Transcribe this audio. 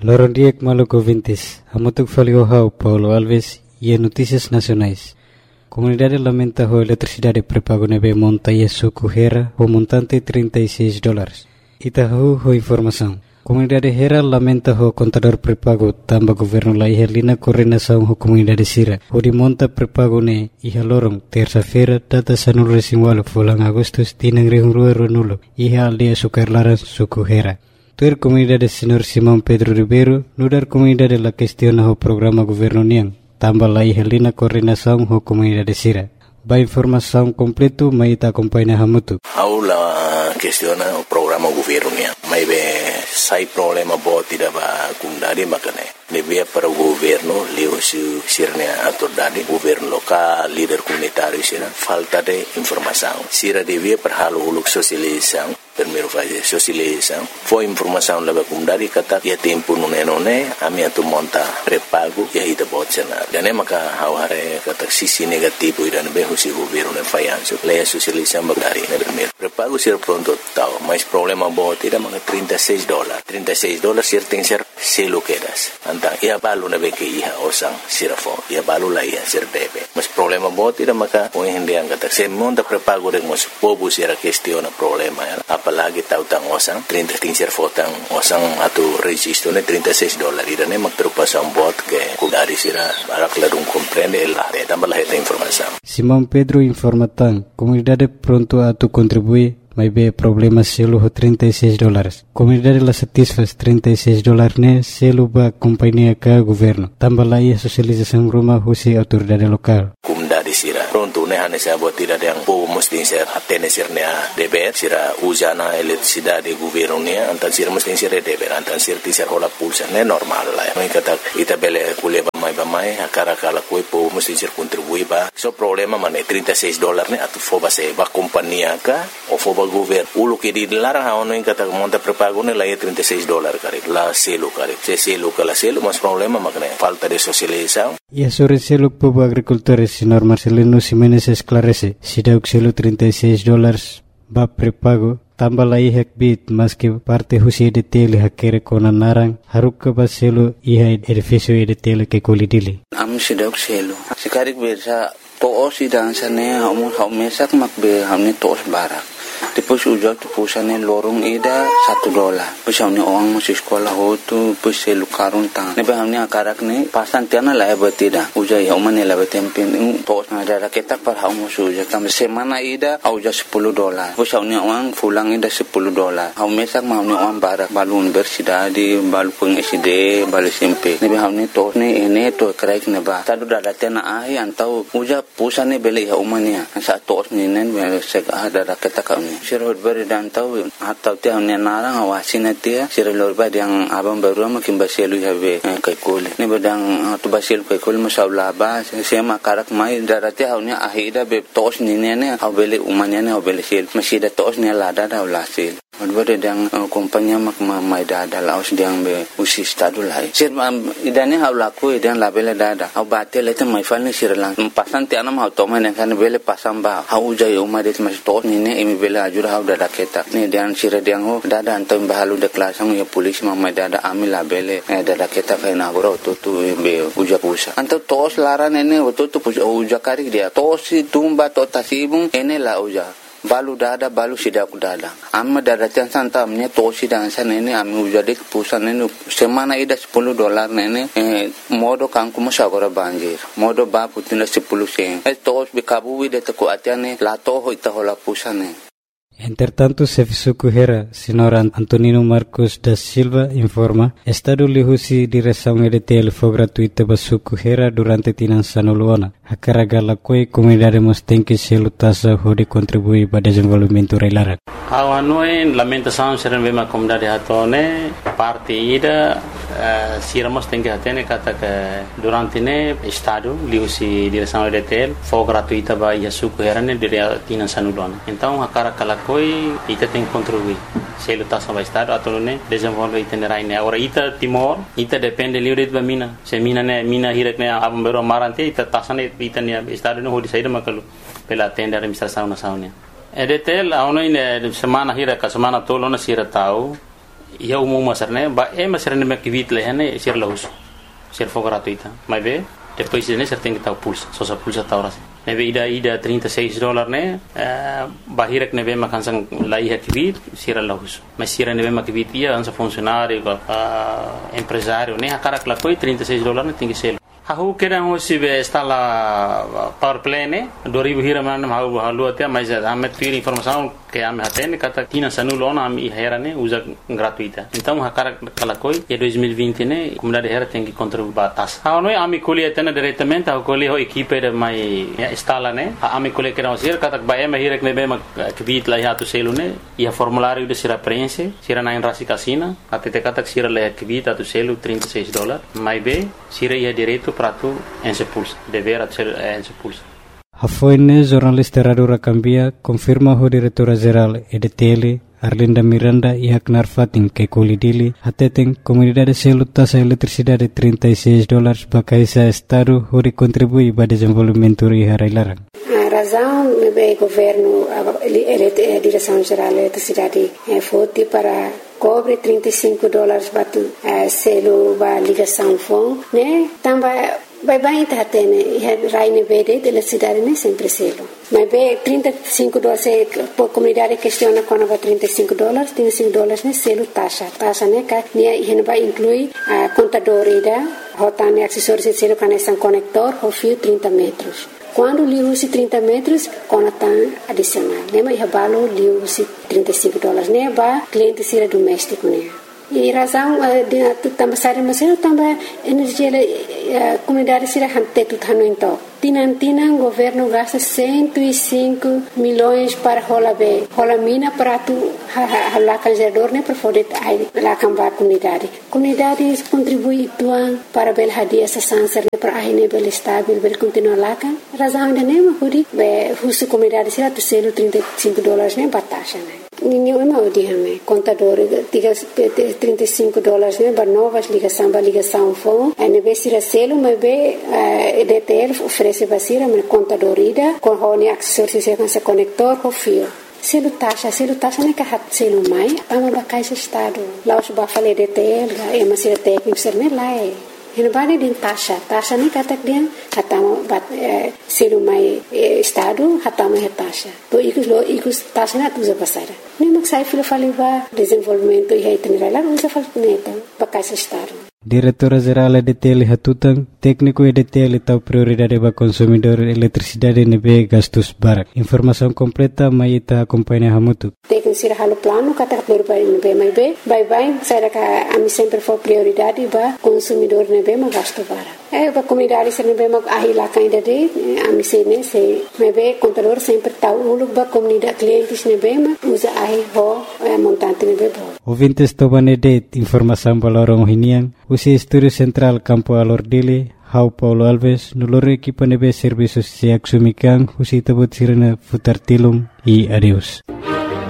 Lorondiek Maluco Vintes, Amutuk Faliohau, Paulo Alves e Notícias Nacionais. Comunidade lamenta a eletricidade prepago nebe monta e suco Hera, o montante $36. Itahu ho informação. Comunidade Hera lamenta o contador prepago tamba governo la ihelina coordenação ho comunidade Sira. O de monta prepago ne iha lorong terça-feira data sanul resimwalo fulang Agustus tinang rehungrua ronulo iha aldea sukarlaran suco Hera. Tuer comunidade Senhor Simão Pedro Ribeiro nudar comunidade la questiona o programa governo niang tamba la ihelina coordenação ho comunidade Sira. Ba informação completo mai ita acompanha hamutu. Aula questiona o programa governo niang. Mai be sai problema boti da ba kundari makane. Devia para o governo leu sirne autoridade governo local líder comunitário sira falta de informação. Sira devia para halo uluk sosialização. Primeiro fazer socialização. Foi informação leva comunidade kata ya tempo nune ami atu monta prepago ya ida botsena. Dan maka haware kata sisi negativo idan be husi governo ne fayanso. Leia socialização bagari ne primeiro. Prepago sir pronto tau, mas problema bot ida maka $36. $36 sir tem ser selo quedas. Antang ia balu na be ke iha osang sirafo. Ia balu la ia sir debe. Mas problema bot ida maka o hindi ang kata se monta prepago de mos pobu sira questiona problema ya. Apalagi tautang osang 30 tingser fotang osang atu registro ne $36 irane magtrupasan bot ke kudari sira barak ladung comprende la tambah la esta informação. Simão Pedro informatan comunidade pronto atu contribui mai be problema selo ho $36. Comunidade la satisfaz $36 ne selo ba companhia ka governo tambah la ia socialização rumah husi autoridade lokal. Comunidade sira pronto ne hane sa bot tidak yang po mesti ser atene sirnya deber sira usana eletricidade governo ne antan sira mesti sira deber antan sira tisar hola pulsa ne normal la mai kata ita bele kuleba mai akara kala koi po mesti sir contribui ba so problema mane $36 ne atu foba se ba companhia ka o foba governo ulu ke di lara ha ono kata monta prepago ne la $36 kare la selo kare se selo kala selo mas problema makne falta de socialização. E sobre selo povo agricultores senhor Marcelino Ximenes esclarece si dauk selo $36 ba prepago tambah la ihak bit maski parte husi edetele hakere kona narang haruk ba selo iha edificio edetele ke kolidili am sidak selo sekarik bersa to sidang sane hamu mesak makbe hamni tos barak Depois ujak tu pusane lorong ida $1. Pus hamni orang masih sekolah hotu pus selu karun tang. Nebe hamni akarak ne pasan tiana la betida. Ujak ya umane la betempen tos na ada ketak par hamu ujak kam semana ida auja $10. Pus hamni orang pulang ida $10. Hau mesak hamni orang barak balun bersida di balu peng SD balu SMP. Nebe hamni tos ne ene to kraik ne ba. Tadu dada tiana ahi antau ujak pusane beli ya umane. Sa tos ni nen sek ada ketak Sirot beri dan tahu atau tiang nenarang awasin dia sirot beri yang abang baru makin basilu habe kaikul ni bedang tu basilu kaikul masalah bah saya makarak mai darati haunya ahida be tos ni nene au beli umanya ne au beli sil masih ada tos ni lada dah ulasil Berde dang kompanya mak mai dada laos diang be usi stadu lai sir idane hau laku idan labele dada au batel eta mai falni sirlang pasan ti anam hau toma ne kan bele pasam ba hau jai umade mas tos ni ne emi bele ajur hau dada keta ni dian sir diang ho dada antam bahalu de klasang ya polis mai dada ami labele dada keta kaina goro tu be uja pusa antam tos laran ene tu uja kari dia tos tumba to tasibung ene la uja balu dada balu sidak dada amma dada tian santa amne tosi dan san ini ami ujade pusan ini semana ida $10 nene modo kangku masagora banjir modo ba putina 10 sen tos bikabu wide ko atiane la to ho ita hola pusane. Entretanto, Serviço Hera, senhor Antonino Marcos da Silva, informa, Estado lihusi direção EDTL foi gratuita para Suco Hera durante Tinançano Luana. A carga la coi comunidade mos tem que se lutasa de contribuir para o desenvolvimento reilara. A noi lamentação ser uma comunidade hatone partida siramos tem que atene kata que durante ne Estado lihusi direção EDTL foi gratuita para Suco Hera ne dire Tinançano Luana. Então a carga koi ita tem contribuir se lutação vai Estado atau ne desenvolver itinerai ne ora ita Timor ita depende livre de mina se mina hirek ne abam bero marante ita tasane ita ne Estado no hodi saída makalu pela tenda administração nacional EDTL a ono ine semana hirek semana tolo na sira tau ia umum masarne ba masarne me kivit lehane sir lahus sir for gratuita mas be depois ne ser tem que tal pulsa só sa pulsa ta horas nebe ida $36 ne bahirek nebe makan sang lai kivit sir lahus mas sir nebe makivit ia ansa funcionário empresário ne akarak la koi $36 ne tem que ser Aku kira hosi be instala power play ne 2000 hira man halu até mas ame ter informação que ame atene kata tina sanulona ame hera ne usa gratuita então hakara kalakoi e 2020 ne comunidade hera tem que contribuir batas não é ame colhe atene diretamente a colhe ho equipe de mai instala ne ame colhe que não ser kata ba ame hira que be ma kvit la hatu selu ne e formulário de sira prense sira na rasi casina até te kata sira la kvit atu selu $36 mai be sira ia direito para tu ensepulsa dever ser ensepulsa. A foine jornalista Radura Cambia confirma o diretora-geral EDTL Arlinda Miranda e Aknar Fatin que colidili até tem comunidade selo taxa eletricidade $36 para caisa estado onde contribui para desenvolvimento e harailarang. A razão do governo a direção geral da eletricidade foi para cobre $35 para selo para ligação phone né também vai tá tendo raine verde de eletricidade né sempre selo mas be $35 por comunidade questiona quando vai $35 né selo taxa né que né vai incluir a contador ida rotane acessórios de selo conexão conector ou fio 30 metros. Quando liu se 30 metros, conectam adicional. Lembra que balo liu se $35, né? Ba cliente sira doméstico, né? E razão de também sair mas também energia comunidade sira hante tudo no então. Tinan governo gasta 105 milhões para rola mina para tu lá canjador né para poder lá cambar comunidade contribui tuan para bel hadia essa sanser para ahine bel estável bel continuar lá kan razão de nem huri be husu comunidade sira tu selo $35 né batasha né ninho ema odihame contador diga $35 né para novas ligação phone ene be sira selo mas be EDTL oferece basira mas contador ida com hone acessórios se conector ou fio selo taxa né que hat selo mai ama bakai se estado lá os ba fale EDTL é mas sira técnico ser né lá é Hinabane din taxa ni katak dia hatama bat selu mai estado hatama taxa to ikus taxa na tuza pasara ni maksai filo faliba desenvolvimento e reitenerar usa falneta pakai estado Diretora-geral EDTL Hatutang, técnico EDTL tau prioridade para consumidor eletricidade nebe gastos barak. Informação completa mai ita acompanha hamutu. Técnico sira halo plano kata prioridade nebe mai be, bye saya ka ami sempre for prioridade para consumidor nebe ma gasto barak. Para comunidade sira nebe ma ahila kainda de ami sene se nebe contador sempre tau uluk ba comunidade clientes nebe ma usa ahi ho montante nebe bo. Ouvintes tobanede informação balorong hiniang usi Estúdio Central Campo Alordile, Hau Paulo Alves, noloro equipa nebe serviços se axumikan, usi tabut sirena futar tilum e adeus.